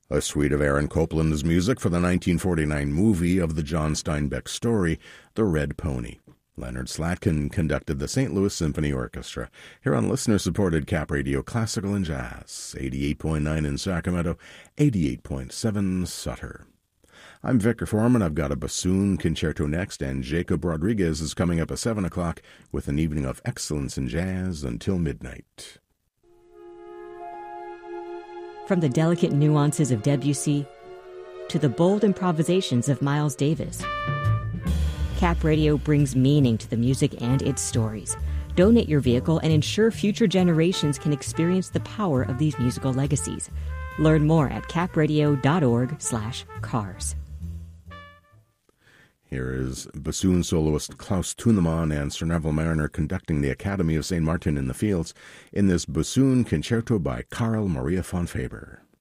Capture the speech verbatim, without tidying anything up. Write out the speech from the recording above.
A suite of Aaron Copland's music for the nineteen forty-nine movie of the John Steinbeck story, The Red Pony. Leonard Slatkin conducted the Saint Louis Symphony Orchestra, here on listener-supported Cap Radio Classical and Jazz, eighty-eight point nine in Sacramento, eighty-eight point seven Sutter. I'm Victor Foreman. I've got a bassoon concerto next, and Jacob Rodriguez is coming up at seven o'clock with an evening of excellence in jazz until midnight. From the delicate nuances of Debussy to the bold improvisations of Miles Davis, Cap Radio brings meaning to the music and its stories. Donate your vehicle and ensure future generations can experience the power of these musical legacies. Learn more at capradio.org slash cars. Here is bassoon soloist Klaus Thunemann and Sir Neville Mariner conducting the Academy of Saint Martin in the Fields in this bassoon concerto by Carl Maria von Faber.